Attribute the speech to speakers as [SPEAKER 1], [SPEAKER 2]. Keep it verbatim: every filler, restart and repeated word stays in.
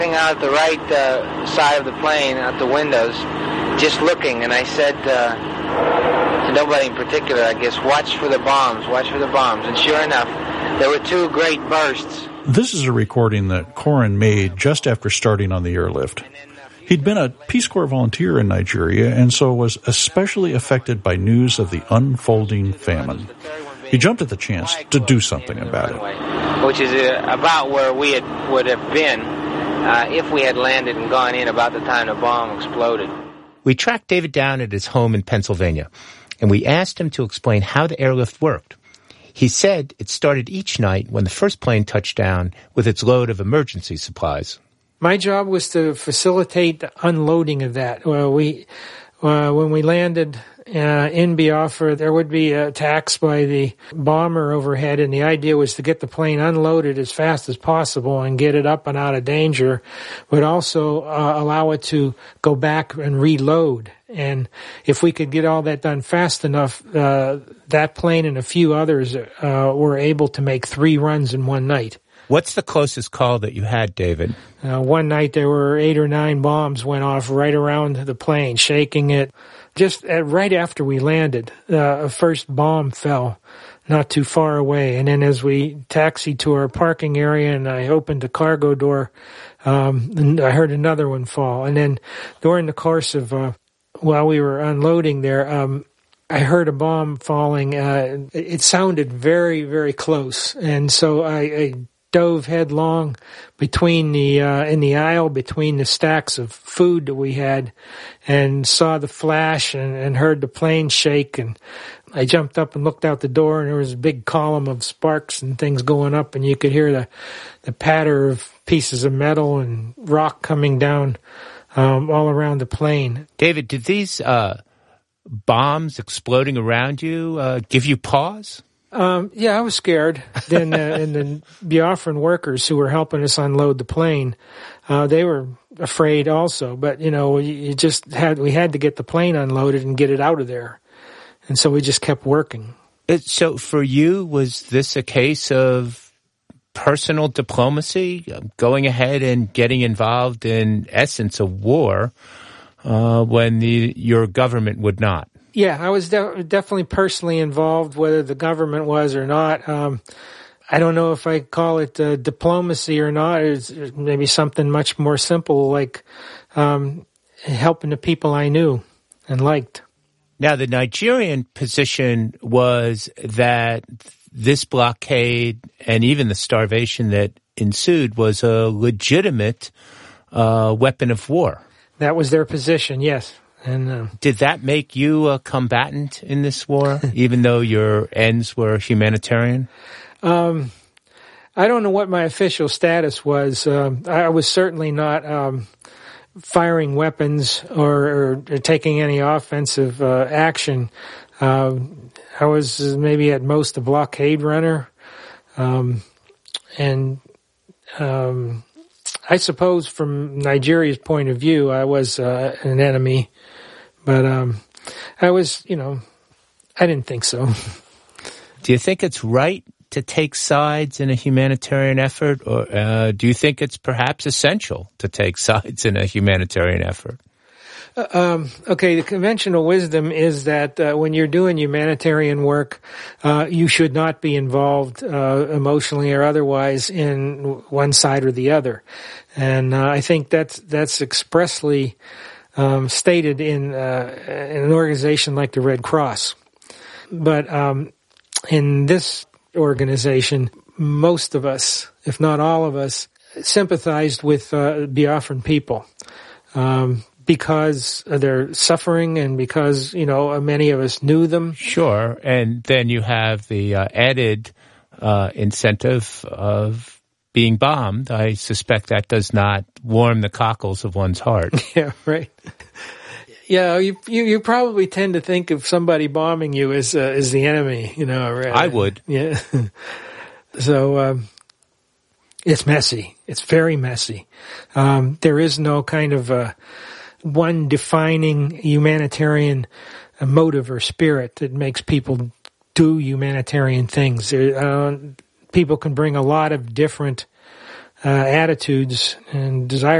[SPEAKER 1] Out the right uh, side of the plane, out the windows, just looking, and I said uh, to nobody in particular, I guess, watch for the bombs, watch for the bombs. And sure enough, there were two great bursts.
[SPEAKER 2] This is a recording that Corin made just after starting on the airlift. He'd been a Peace Corps volunteer in Nigeria and so was especially affected by news of the unfolding famine. He jumped at the chance to do something about it.
[SPEAKER 1] Which is uh, about where we had, would have been uh, if we had landed and gone in about the time the bomb exploded.
[SPEAKER 3] We tracked David down at his home in Pennsylvania, and we asked him to explain how the airlift worked. He said it started each night when the first plane touched down with its load of emergency supplies.
[SPEAKER 4] My job was to facilitate the unloading of that. Well, we, uh, when we landed uh, in Biafra, there would be attacks by the bomber overhead, and the idea was to get the plane unloaded as fast as possible and get it up and out of danger, but also uh, allow it to go back and reload. And if we could get all that done fast enough, uh, that plane and a few others uh, were able to make three runs in one night.
[SPEAKER 3] What's the closest call that you had, David?
[SPEAKER 4] Uh, one night there were eight or nine bombs went off right around the plane, shaking it. Just at, right after we landed, uh, a first bomb fell not too far away. And then as we taxied to our parking area and I opened the cargo door, um, and I heard another one fall. And then during the course of, uh, while we were unloading there, um, I heard a bomb falling. Uh, it sounded very, very close. And so I, I dove headlong between the uh, in the aisle between the stacks of food that we had, and saw the flash and, and heard the plane shake. And I jumped up and looked out the door, and there was a big column of sparks and things going up, and you could hear the the patter of pieces of metal and rock coming down um, all around the plane.
[SPEAKER 3] David, did these uh, bombs exploding around you uh, give you pause?
[SPEAKER 4] Um, yeah, I was scared. Then, uh, and the Biafran workers who were helping us unload the plane, uh, they were afraid also. But, you know, you just had, we had to get the plane unloaded and get it out of there. And so we just kept working.
[SPEAKER 3] It, so for you, was this a case of personal diplomacy, going ahead and getting involved in essence a war, uh, when the, your government would not?
[SPEAKER 4] Yeah, I was de- definitely personally involved, whether the government was or not. Um, I don't know if I call it uh, diplomacy or not. It's maybe something much more simple, like um, helping the people I knew and liked.
[SPEAKER 3] Now, the Nigerian position was that this blockade and even the starvation that ensued was a legitimate uh, weapon of war.
[SPEAKER 4] That was their position, yes. And uh,
[SPEAKER 3] did that make you a combatant in this war, even though your ends were humanitarian?
[SPEAKER 4] Um, I don't know what my official status was. Uh, I was certainly not um, firing weapons or, or, or taking any offensive uh, action. Uh, I was maybe at most a blockade runner. Um, and um, I suppose from Nigeria's point of view, I was uh, an enemy. But um, I was, you know, I didn't think so.
[SPEAKER 3] Do you think it's right to take sides in a humanitarian effort, or uh, do you think it's perhaps essential to take sides in a humanitarian effort?
[SPEAKER 4] Uh, um, okay, the conventional wisdom is that uh, when you're doing humanitarian work, uh, you should not be involved uh, emotionally or otherwise in one side or the other. And uh, I think that's that's expressly Um, stated in, uh, in an organization like the Red Cross. But um, in this organization, most of us, if not all of us, sympathized with uh, Biafran people um, because of their suffering and because, you know, many of us knew them.
[SPEAKER 3] Sure, and then you have the uh, added uh, incentive of being bombed. I suspect that does not warm the cockles of one's heart.
[SPEAKER 4] Yeah, right. Yeah, you, you you probably tend to think of somebody bombing you as uh, as the enemy, you know. Right?
[SPEAKER 3] I would.
[SPEAKER 4] Yeah. So um, it's messy. It's very messy. Um, there is no kind of uh, one defining humanitarian motive or spirit that makes people do humanitarian things. There, uh, people can bring a lot of different uh, attitudes and desires